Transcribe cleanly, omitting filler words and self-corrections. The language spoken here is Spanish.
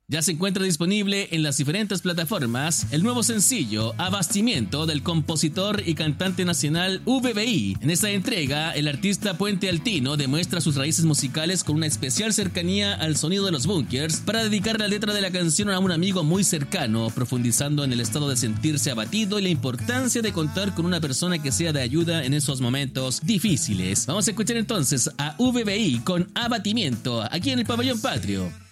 Ya se encuentra disponible en las diferentes plataformas el nuevo sencillo Abastimiento del compositor y cantante nacional VBI. En esta entrega, el artista puente altino demuestra sus raíces musicales con una especial cercanía al sonido de los Bunkers para dedicar la letra de la canción a un amigo muy cercano, profundizando en el estado de sentirse abatido y la importancia de contar con una persona que sea de ayuda en esos momentos difíciles. Vamos a escuchar entonces a VBI con Abatimiento aquí en el Pabellón Patrio.